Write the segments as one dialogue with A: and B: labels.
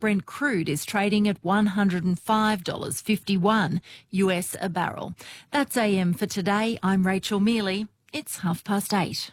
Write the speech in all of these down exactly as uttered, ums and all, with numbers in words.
A: Brent crude is trading at one hundred five dollars fifty-one U S a barrel. That's A M for today. I'm Rachel Mealy. It's half past eight.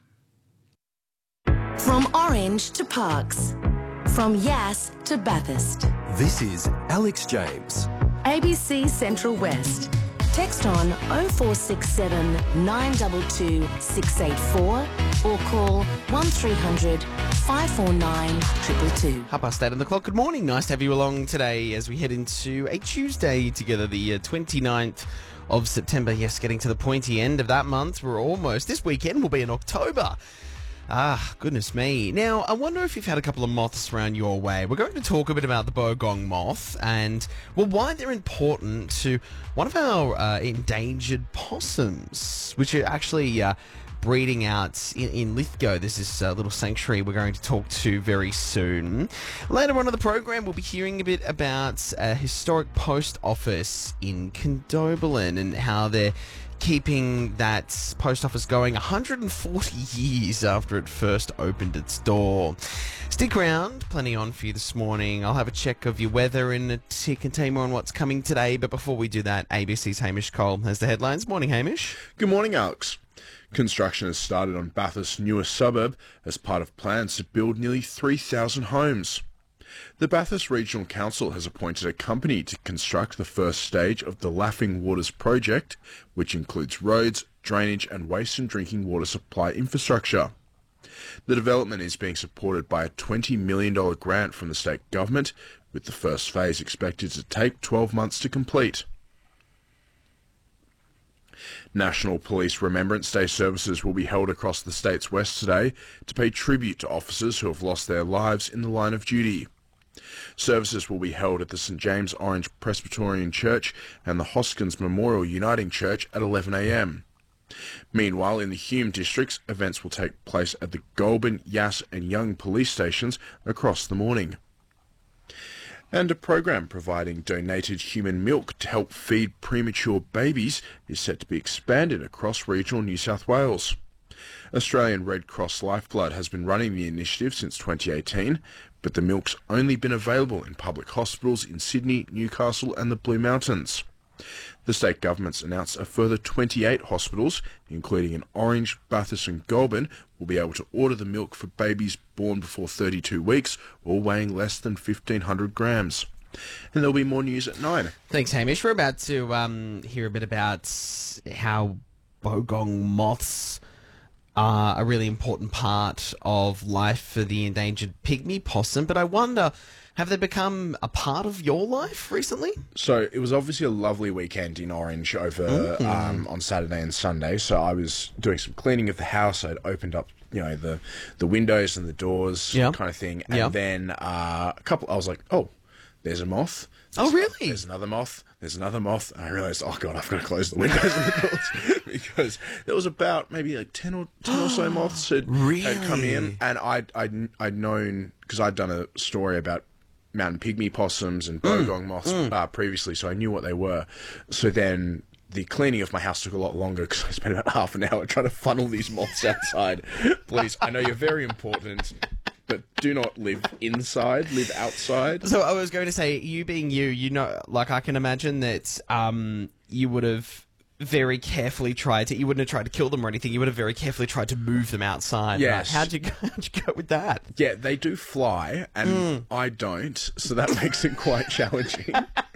B: From Orange to Parkes. From Yass to Bathurst.
C: This is Alex James.
B: A B C Central West. Text on oh four six seven, nine two two, six eight four or call one three hundred, five four nine, two two two.
D: Half past eight on the clock. Good morning. Nice to have you along today as we head into a Tuesday together, the uh, twenty-ninth of September. Yes, getting to the pointy end of that month. We're almost. This weekend will be in October. Ah, goodness me. Now, I wonder if you've had a couple of moths around your way. We're going to talk a bit about the bogong moth and, well, why they're important to one of our uh, endangered possums, which are actually uh, breeding out in, in Lithgow. There's this uh, little sanctuary we're going to talk to very soon. Later on in the program, we'll be hearing a bit about a historic post office in Condobolin and how they're keeping that post office going one hundred forty years after it first opened its door. Stick around, plenty on for you this morning. I'll have a check of your weather and a tick and tell you more on what's coming today. But before we do that, A B C's Hamish Cole has the headlines. Morning, Hamish.
E: Good morning, Alex. Construction has started on Bathurst's newest suburb as part of plans to build nearly three thousand homes. The Bathurst Regional Council has appointed a company to construct the first stage of the Laughing Waters project, which includes roads, drainage and waste and drinking water supply infrastructure. The development is being supported by a twenty million dollars grant from the state government, with the first phase expected to take twelve months to complete. National Police Remembrance Day services will be held across the state's west today to pay tribute to officers who have lost their lives in the line of duty. Services will be held at the St James Orange Presbyterian Church and the Hoskins Memorial Uniting Church at eleven a m. Meanwhile, in the Hume districts, events will take place at the Goulburn, Yass and Young police stations across the morning. And a program providing donated human milk to help feed premature babies is set to be expanded across regional New South Wales. Australian Red Cross Lifeblood has been running the initiative since twenty eighteen, but the milk's only been available in public hospitals in Sydney, Newcastle and the Blue Mountains. The state government's announced a further twenty-eight hospitals, including in Orange, Bathurst and Goulburn, will be able to order the milk for babies born before thirty-two weeks or weighing less than fifteen hundred grams. And there'll be more news at nine.
D: Thanks, Hamish. We're about to um, hear a bit about how bogong moths are a really important part of life for the endangered pygmy possum, but I wonder, have they become a part of your life recently?
E: So it was obviously a lovely weekend in Orange over mm. um, on Saturday and Sunday. So I was doing some cleaning of the house. I'd opened up, you know, the the windows and the doors, yep. kind of thing. And yep. then uh, a couple, I was like, oh, there's a moth. There's
D: oh, really?
E: There's another moth. There's another moth. And I realised, oh, God, I've got to close the windows and the doors. Because there was about maybe like ten or, ten or so moths had,
D: really?
E: had come in. And I'd, I'd, I'd known, because I'd done a story about mountain pygmy possums and bogong mm. moths mm. Uh, previously, so I knew what they were. So then the cleaning of my house took a lot longer because I spent about half an hour trying to funnel these moths outside. Please, I know you're very important, but do not live inside, live outside.
D: So I was going to say, you being you, you know, like I can imagine that um, you would have very carefully tried to, you wouldn't have tried to kill them or anything, you would have very carefully tried to move them outside.
E: Yes.
D: Right? How'd you go, how'd you go with that?
E: Yeah, they do fly, and mm. I don't, so that makes it quite challenging.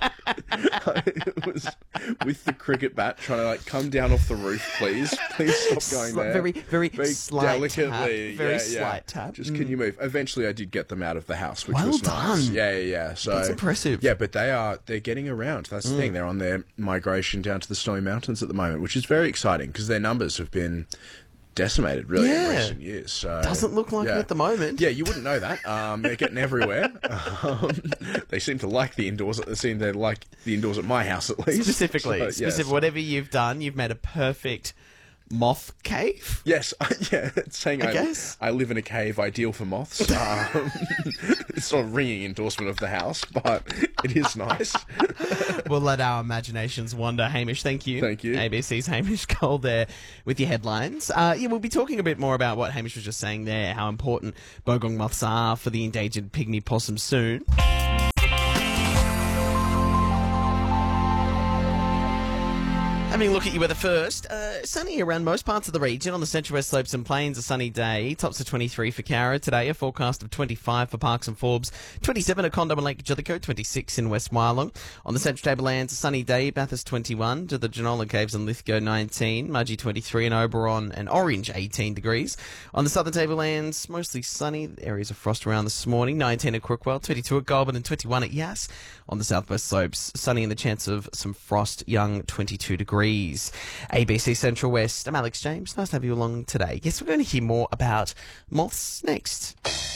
E: It was with the cricket bat trying to like come down off the roof, please. Please stop going there.
D: Very, very, very slight
E: delicately.
D: Tap. Very
E: yeah,
D: slight
E: yeah.
D: tap.
E: Just
D: mm.
E: can you move? Eventually, I did get them out of the house, which
D: well
E: was
D: done.
E: nice. Yeah, yeah, yeah. So
D: that's impressive.
E: Yeah, but they are they're getting around. That's the mm. thing. They're on their migration down to the Snowy Mountains at the moment, which is very exciting because their numbers have been decimated really
D: yeah.
E: in recent years. So
D: doesn't look like
E: yeah.
D: it at the moment.
E: Yeah, you wouldn't know that. Um, they're getting everywhere. Um, they seem to like the indoors. They seem to like the indoors at my house at least.
D: Specifically,
E: so,
D: specific.
E: Yes.
D: Whatever you've done, you've made a perfect moth cave.
E: Yes, yeah. It's saying
D: I,
E: I,
D: guess.
E: I live in a cave, ideal for moths. Um, it's not a ringing endorsement of the house, but it is nice.
D: We'll let our imaginations wander. Hamish, thank you.
E: Thank you.
D: A B C's Hamish Cole there with your headlines. Uh, yeah, we'll be talking a bit more about what Hamish was just saying there, how important bogong moths are for the endangered pygmy possum soon. Having a look at your weather first. Uh, sunny around most parts of the region. On the central west slopes and plains, a sunny day. Tops of twenty-three for Carra today. A forecast of twenty-five for Parks and Forbes. twenty-seven at Condom and Lake Jellicoe. twenty-six in West Wyalong. On the central tablelands, a sunny day. Bathurst twenty-one. To the Genola Caves and Lithgow nineteen. Mudgee twenty-three. And Oberon and Orange eighteen degrees. On the southern tablelands, mostly sunny. Areas of frost around this morning. nineteen at Crookwell. twenty-two at Goulburn and twenty-one at Yass. On the southwest slopes, sunny and the chance of some frost. Young, twenty-two degrees. A B C Central West. I'm Alex James. Nice to have you along today. Yes, we're going to hear more about moths next.